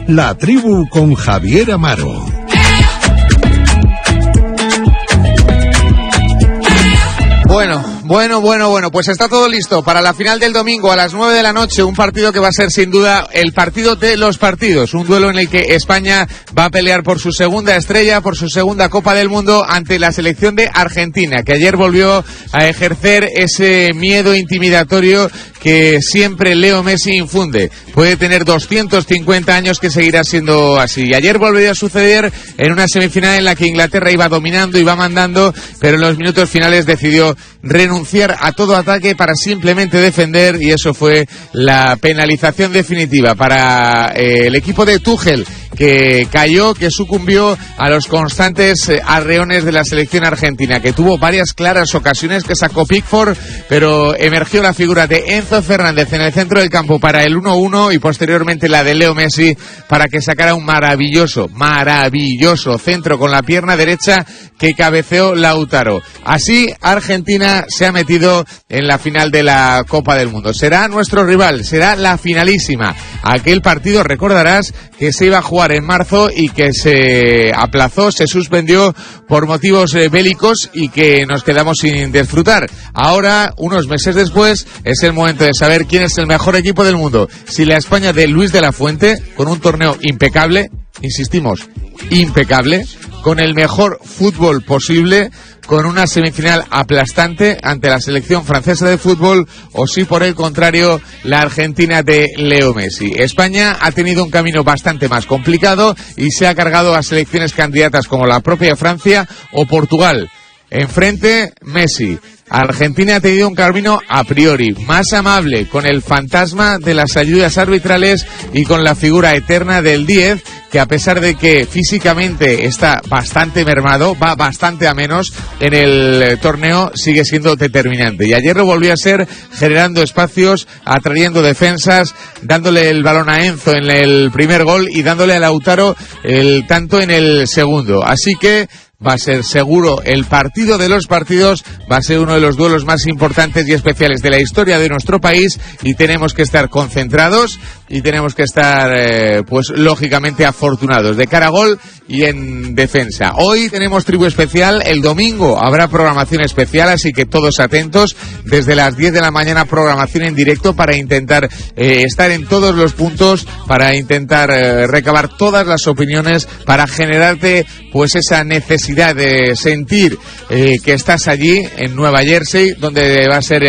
La Tribu con Javier Amaro. Bueno, pues está todo listo para la final del domingo a las 9 de la noche, un partido que va a ser sin duda el partido de los partidos, un duelo en el que España va a pelear por su segunda estrella, por su segunda Copa del Mundo ante la selección de Argentina, que ayer volvió a ejercer ese miedo intimidatorio que siempre Leo Messi infunde. Puede tener 250 años que seguirá siendo así. Ayer volvió a suceder en una semifinal en la que Inglaterra iba dominando, iba mandando, pero en los minutos finales decidió renunciar a todo ataque para simplemente defender, y eso fue la penalización definitiva para el equipo de Tuchel, que cayó, que sucumbió a los constantes arreones de la selección argentina, que tuvo varias claras ocasiones que sacó Pickford, pero emergió la figura de Enzo Fernández en el centro del campo para el 1-1 y posteriormente la de Leo Messi para que sacara un maravilloso centro con la pierna derecha que cabeceó Lautaro. Así Argentina se ha metido en la final de la Copa del Mundo. Será nuestro rival, será la finalísima. Aquel partido, recordarás, que se iba a jugar en marzo y que se aplazó, se suspendió por motivos bélicos y que nos quedamos sin disfrutar. Ahora, unos meses después, es el momento de saber quién es el mejor equipo del mundo. Si la España de Luis de la Fuente, con un torneo impecable, insistimos, impecable, con el mejor fútbol posible, con una semifinal aplastante ante la selección francesa de fútbol, o si por el contrario la Argentina de Leo Messi. España ha tenido un camino bastante más complicado y se ha cargado a selecciones candidatas como la propia Francia o Portugal. Enfrente, Messi. Argentina ha tenido un camino a priori más amable, con el fantasma de las ayudas arbitrales y con la figura eterna del 10, que a pesar de que físicamente está bastante mermado, va bastante a menos en el torneo, sigue siendo determinante. Y ayer lo volvió a ser, generando espacios, atrayendo defensas, dándole el balón a Enzo en el primer gol y dándole a Lautaro el tanto en el segundo. Así que va a ser seguro el partido de los partidos, va a ser uno de los duelos más importantes y especiales de la historia de nuestro país, y tenemos que estar concentrados y tenemos que estar, pues lógicamente afortunados de cara a gol y en defensa. Hoy tenemos tribu especial, el domingo habrá programación especial, así que todos atentos, desde las 10 de la mañana programación en directo para intentar estar en todos los puntos, para intentar recabar todas las opiniones, para generarte pues esa necesidad de sentir que estás allí en Nueva Jersey, donde va a ser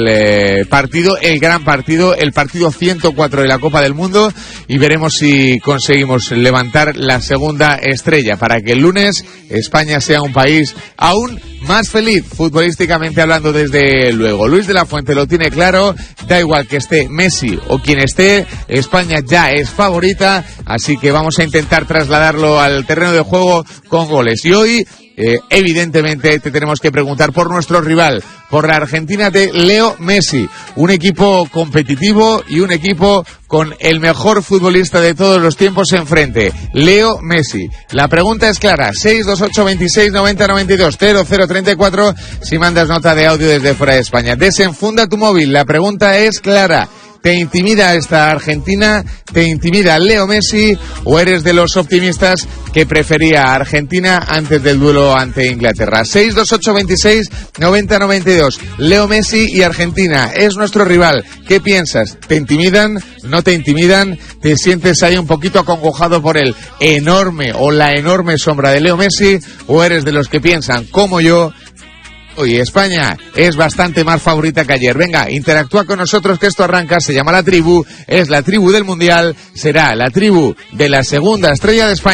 el partido, el gran partido, el partido 104 de la Copa del Mundo, y veremos si conseguimos levantar la segunda estrella para que el lunes España sea un país aún más feliz, futbolísticamente hablando, desde luego. Luis de la Fuente lo tiene claro, da igual que esté Messi o quien esté, España ya es favorita, así que vamos a intentar trasladarlo al terreno de juego con goles. Y hoy, evidentemente, te tenemos que preguntar por nuestro rival, por la Argentina de Leo Messi, un equipo competitivo y un equipo con el mejor futbolista de todos los tiempos enfrente, Leo Messi. La pregunta es clara, 628-26-90-92, 0034, si mandas nota de audio desde fuera de España. Desenfunda tu móvil, la pregunta es clara. ¿Te intimida esta Argentina? ¿Te intimida Leo Messi? ¿O eres de los optimistas que prefería a Argentina antes del duelo ante Inglaterra? 628-26-90-92. Leo Messi y Argentina es nuestro rival. ¿Qué piensas? ¿Te intimidan? ¿No te intimidan? ¿Te sientes ahí un poquito acongojado por el enorme o la enorme sombra de Leo Messi? ¿O eres de los que piensan, como yo, hoy España es bastante más favorita que ayer? Venga, interactúa con nosotros, que esto arranca, se llama La Tribu, es la tribu del Mundial, será la tribu de la segunda estrella de España.